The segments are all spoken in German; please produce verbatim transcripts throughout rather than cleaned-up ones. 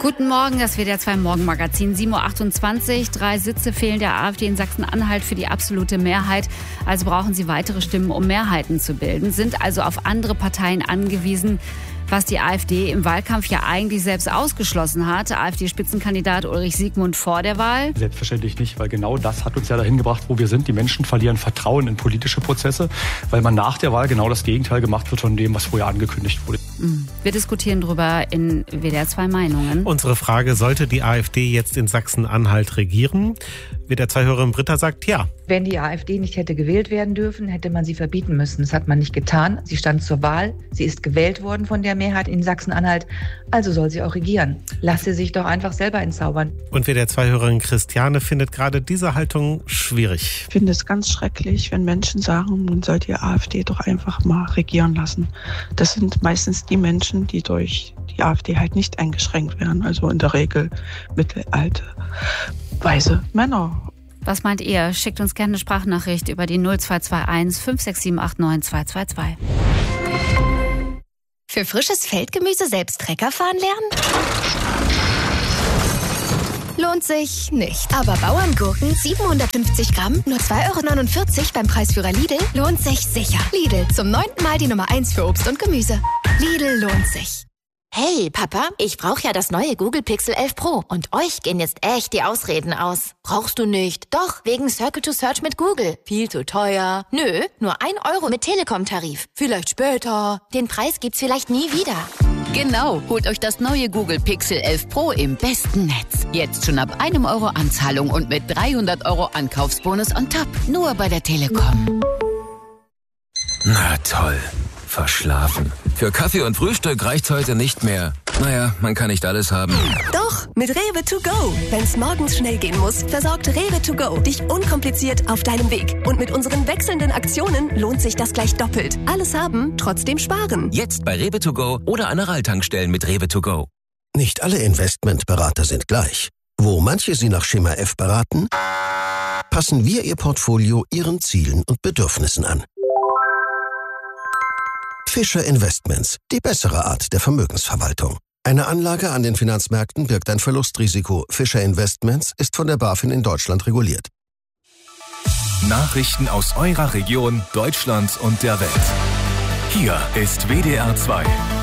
Guten Morgen, das W D R zwei Morgenmagazin, sieben Uhr achtundzwanzig. Drei Sitze fehlen der AfD in Sachsen-Anhalt für die absolute Mehrheit. Also brauchen sie weitere Stimmen, um Mehrheiten zu bilden. Sind also auf andere Parteien angewiesen, was die AfD im Wahlkampf ja eigentlich selbst ausgeschlossen hat. AfD-Spitzenkandidat Ulrich Siegmund vor der Wahl. Selbstverständlich nicht, weil genau das hat uns ja dahin gebracht, wo wir sind. Die Menschen verlieren Vertrauen in politische Prozesse, weil man nach der Wahl genau das Gegenteil gemacht wird von dem, was vorher angekündigt wurde. Wir diskutieren darüber in W D R zwei Meinungen. Unsere Frage, sollte die AfD jetzt in Sachsen-Anhalt regieren? W D R zwei-Hörerin Britta sagt ja. Wenn die AfD nicht hätte gewählt werden dürfen, hätte man sie verbieten müssen. Das hat man nicht getan. Sie stand zur Wahl. Sie ist gewählt worden von der Mehrheit in Sachsen-Anhalt. Also soll sie auch regieren. Lass sie sich doch einfach selber entzaubern. Und W D R zwei-Hörerin Christiane findet gerade diese Haltung schwierig. Ich finde es ganz schrecklich, wenn Menschen sagen, man sollte die AfD doch einfach mal regieren lassen. Das sind meistens die Menschen, die durch die AfD halt nicht eingeschränkt werden. Also in der Regel mittelalte, weiße Männer. Was meint ihr? Schickt uns gerne eine Sprachnachricht über die null zwei zwei eins fünf sechs sieben acht neun zwei zwei zwei. Für frisches Feldgemüse selbst Trecker fahren lernen? Lohnt sich nicht. Aber Bauerngurken siebenhundertfünfzig Gramm, nur zwei Euro neunundvierzig beim Preisführer Lidl, lohnt sich sicher. Lidl, zum neunten Mal die Nummer eins für Obst und Gemüse. Lidl lohnt sich. Hey, Papa, ich brauche ja das neue Google Pixel elf Pro. Und euch gehen jetzt echt die Ausreden aus. Brauchst du nicht? Doch, wegen Circle to Search mit Google. Viel zu teuer. Nö, nur ein Euro mit Telekom-Tarif. Vielleicht später. Den Preis gibt's vielleicht nie wieder. Genau, holt euch das neue Google Pixel elf Pro im besten Netz. Jetzt schon ab einem Euro Anzahlung und mit dreihundert Euro Ankaufsbonus on top. Nur bei der Telekom. Na toll. Verschlafen. Für Kaffee und Frühstück reicht's heute nicht mehr. Naja, man kann nicht alles haben. Doch, mit Rewe to go. Wenn's morgens schnell gehen muss, versorgt Rewe to go dich unkompliziert auf deinem Weg. Und mit unseren wechselnden Aktionen lohnt sich das gleich doppelt. Alles haben, trotzdem sparen. Jetzt bei Rewe to go oder an Aral-Tankstellen mit Rewe to go. Nicht alle Investmentberater sind gleich. Wo manche Sie nach Schema F beraten, passen wir Ihr Portfolio Ihren Zielen und Bedürfnissen an. Fischer Investments, die bessere Art der Vermögensverwaltung. Eine Anlage an den Finanzmärkten birgt ein Verlustrisiko. Fischer Investments ist von der BaFin in Deutschland reguliert. Nachrichten aus eurer Region, Deutschland und der Welt. Hier ist W D R zwei.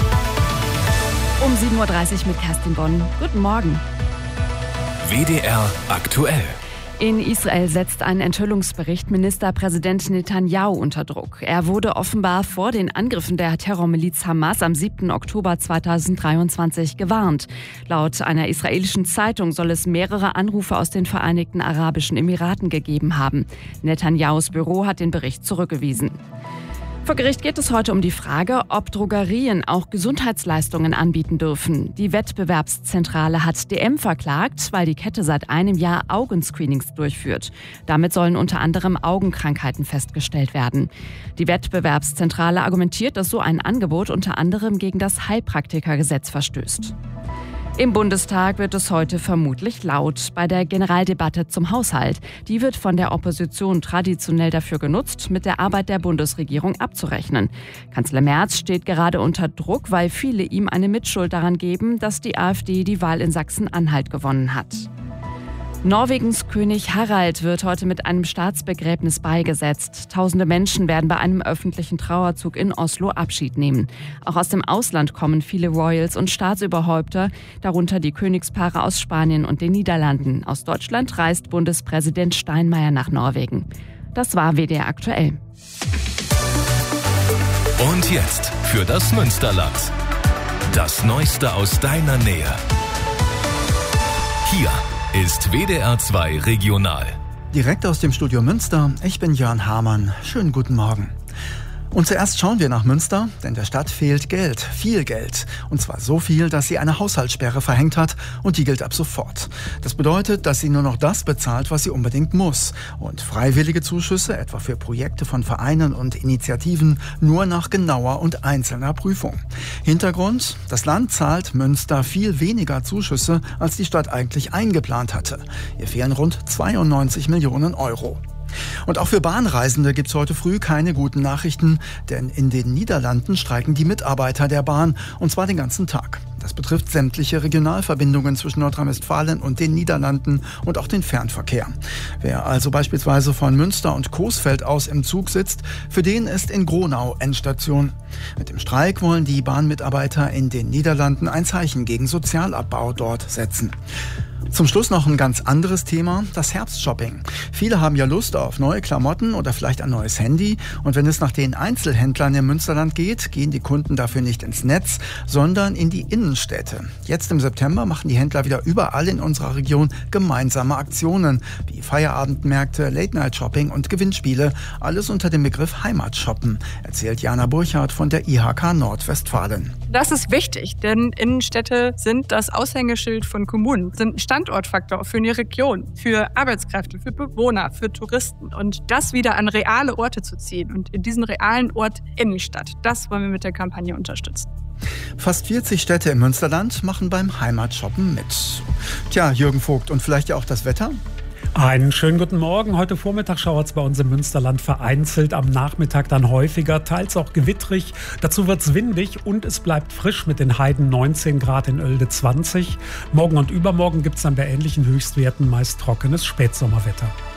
Um sieben Uhr dreißig mit Kerstin Bonn. Guten Morgen. W D R aktuell. In Israel setzt ein Enthüllungsbericht Ministerpräsident Netanyahu unter Druck. Er wurde offenbar vor den Angriffen der Terrormiliz Hamas am siebten Oktober zweitausenddreiundzwanzig gewarnt. Laut einer israelischen Zeitung soll es mehrere Anrufe aus den Vereinigten Arabischen Emiraten gegeben haben. Netanyahus Büro hat den Bericht zurückgewiesen. Vor Gericht geht es heute um die Frage, ob Drogerien auch Gesundheitsleistungen anbieten dürfen. Die Wettbewerbszentrale hat D M verklagt, weil die Kette seit einem Jahr Augenscreenings durchführt. Damit sollen unter anderem Augenkrankheiten festgestellt werden. Die Wettbewerbszentrale argumentiert, dass so ein Angebot unter anderem gegen das Heilpraktikergesetz verstößt. Im Bundestag wird es heute vermutlich laut bei der Generaldebatte zum Haushalt. Die wird von der Opposition traditionell dafür genutzt, mit der Arbeit der Bundesregierung abzurechnen. Kanzler Merz steht gerade unter Druck, weil viele ihm eine Mitschuld daran geben, dass die AfD die Wahl in Sachsen-Anhalt gewonnen hat. Norwegens König Harald wird heute mit einem Staatsbegräbnis beigesetzt. Tausende Menschen werden bei einem öffentlichen Trauerzug in Oslo Abschied nehmen. Auch aus dem Ausland kommen viele Royals und Staatsüberhäupter, darunter die Königspaare aus Spanien und den Niederlanden. Aus Deutschland reist Bundespräsident Steinmeier nach Norwegen. Das war W D R aktuell. Und jetzt für das Münsterland. Das Neueste aus deiner Nähe. Hier ist W D R zwei Regional. Direkt aus dem Studio Münster, ich bin Jörn Hamann. Schönen guten Morgen. Und zuerst schauen wir nach Münster, denn der Stadt fehlt Geld, viel Geld. Und zwar so viel, dass sie eine Haushaltssperre verhängt hat und die gilt ab sofort. Das bedeutet, dass sie nur noch das bezahlt, was sie unbedingt muss. Und freiwillige Zuschüsse, etwa für Projekte von Vereinen und Initiativen, nur nach genauer und einzelner Prüfung. Hintergrund: Das Land zahlt Münster viel weniger Zuschüsse, als die Stadt eigentlich eingeplant hatte. Ihr fehlen rund zweiundneunzig Millionen Euro. Und auch für Bahnreisende gibt es heute früh keine guten Nachrichten, denn in den Niederlanden streiken die Mitarbeiter der Bahn, und zwar den ganzen Tag. Das betrifft sämtliche Regionalverbindungen zwischen Nordrhein-Westfalen und den Niederlanden und auch den Fernverkehr. Wer also beispielsweise von Münster und Coesfeld aus im Zug sitzt, für den ist in Gronau Endstation. Mit dem Streik wollen die Bahnmitarbeiter in den Niederlanden ein Zeichen gegen Sozialabbau dort setzen. Zum Schluss noch ein ganz anderes Thema, das Herbstshopping. Viele haben ja Lust auf neue Klamotten oder vielleicht ein neues Handy. Und wenn es nach den Einzelhändlern im Münsterland geht, gehen die Kunden dafür nicht ins Netz, sondern in die Innenstädte. Jetzt im September machen die Händler wieder überall in unserer Region gemeinsame Aktionen, wie Feierabendmärkte, Late-Night-Shopping und Gewinnspiele. Alles unter dem Begriff Heimatshoppen, erzählt Jana Burchardt von der I H K Nordwestfalen. Das ist wichtig, denn Innenstädte sind das Aushängeschild von Kommunen, sind ein Standortfaktor für eine Region, für Arbeitskräfte, für Bewohner, für Touristen. Und das wieder an reale Orte zu ziehen und in diesen realen Ort Innenstadt, das wollen wir mit der Kampagne unterstützen. Fast vierzig Städte im Münsterland machen beim Heimatshoppen mit. Tja, Jürgen Vogt, und vielleicht ja auch das Wetter? Einen schönen guten Morgen. Heute Vormittag schauert es bei uns im Münsterland vereinzelt, am Nachmittag dann häufiger, teils auch gewittrig. Dazu wird es windig und es bleibt frisch mit den Heiden neunzehn Grad, in Oelde zwanzig. Morgen und übermorgen gibt es dann bei ähnlichen Höchstwerten meist trockenes Spätsommerwetter.